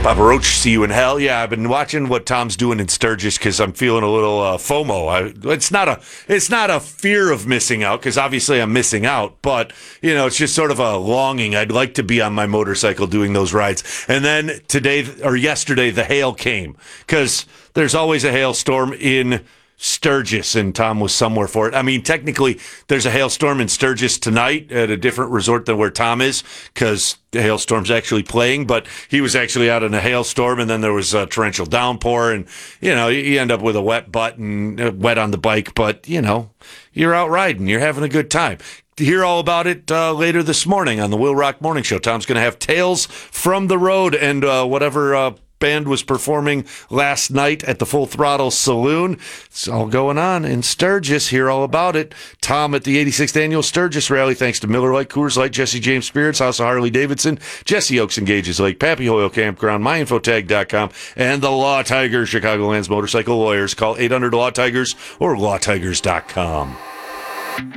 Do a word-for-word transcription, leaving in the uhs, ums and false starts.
Papa Roach, see you in hell. Yeah, I've been watching what Tom's doing in Sturgis because I'm feeling a little uh, FOMO. I, it's not a it's not a fear of missing out because obviously I'm missing out, but you know it's just sort of a longing. I'd like to be on my motorcycle doing those rides. And then today or yesterday, the hail came because there's always a hailstorm in Sturgis, and Tom was somewhere for it. I mean, technically, there's a hailstorm in Sturgis tonight at a different resort than where Tom is because the hailstorm's actually playing, but he was actually out in a hailstorm, and then there was a torrential downpour, and, you know, you end up with a wet butt and uh, wet on the bike, but, you know, you're out riding. You're having a good time. To hear all about it uh, later this morning on the Will Rock Morning Show. Tom's going to have Tales from the Road and uh, whatever uh, band was performing last night at the Full Throttle Saloon. It's all going on in Sturgis. Hear all about it. Tom at the eighty-sixth Annual Sturgis Rally, thanks to Miller Lite, Coors Light, Jesse James Spirits, House of Harley Davidson, Jesse Oaks Engages Lake, Pappy Hoyle Campground, my info tag dot com, and the Law Tigers, Chicagoland's motorcycle lawyers. Call eight hundred Law Tigers or law tigers dot com.